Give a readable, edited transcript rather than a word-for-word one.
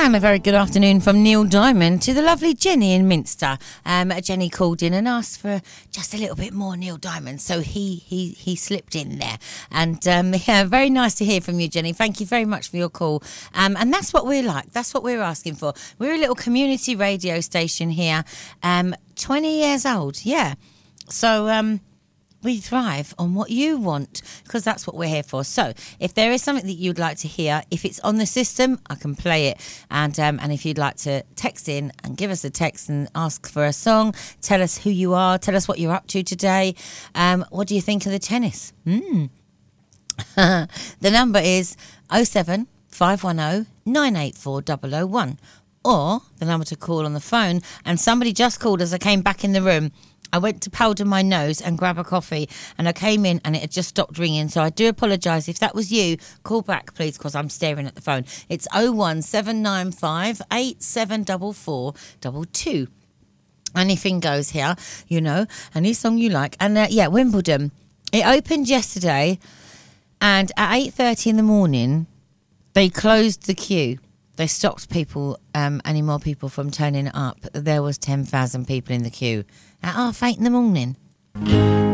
And a very good afternoon from Neil Diamond to the lovely Jenny in Minster. Jenny called in and asked for just a little bit more Neil Diamond, so he slipped in there. And yeah, very nice to hear from you, Jenny. Thank you very much for your call. And that's what we're like. That's what we're asking for. We're a little community radio station here, 20 years old. Yeah. So we thrive on what you want, because that's what we're here for. So if there is something that you'd like to hear, if it's on the system, I can play it. And if you'd like to text in and give us a text and ask for a song, tell us who you are, tell us what you're up to today. What do you think of the tennis? The number is 07 510 984 001, or the number to call on the phone. And somebody just called as I came back in the room. I went to powder my nose and grab a coffee, and I came in and it had just stopped ringing. So I do apologise. If that was you, call back, please, because I'm staring at the phone. It's 01795 8744 22. Anything goes here, you know, any song you like. And yeah, Wimbledon. It opened yesterday, and at 8:30 in the morning, they closed the queue. They stopped people, any more people from turning up. There was 10,000 people in the queue at 8:30 in the morning.